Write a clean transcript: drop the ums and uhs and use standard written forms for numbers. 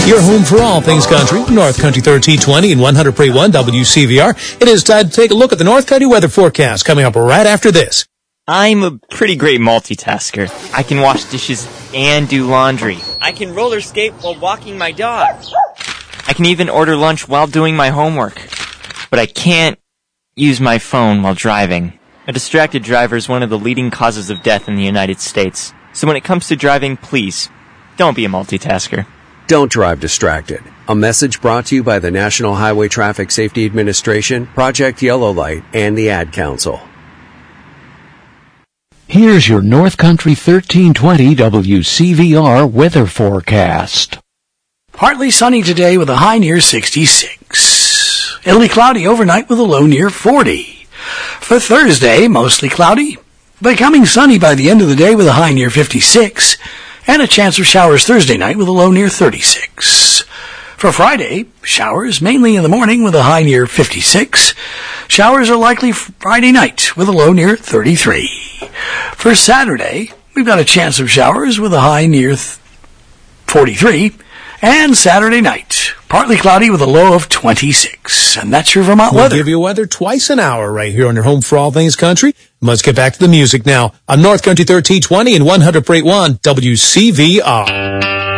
Your home for all things country, North Country 1320 and 100.1 WCVR. It is time to take a look at the North Country weather forecast coming up right after this. I'm a pretty great multitasker. I can wash dishes and do laundry. I can roller skate while walking my dog. I can even order lunch while doing my homework. But I can't use my phone while driving. A distracted driver is one of the leading causes of death in the United States. So when it comes to driving, please, don't be a multitasker. Don't drive distracted. A message brought to you by the National Highway Traffic Safety Administration, Project Yellow Light, and the Ad Council. Here's your North Country 1320 WCVR weather forecast. Partly sunny today with a high near 66. It'll be cloudy overnight with a low near 40. For Thursday, mostly cloudy, becoming sunny by the end of the day with a high near 56. And a chance of showers Thursday night with a low near 36. For Friday, showers mainly in the morning with a high near 56. Showers are likely Friday night with a low near 33. For Saturday, we've got a chance of showers with a high near 43. And Saturday night, partly cloudy with a low of 26. And that's your Vermont weather. We'll give you weather twice an hour right here on your home for all things country. Let's get back to the music now on North Country 1320 and 100.1 WCVR.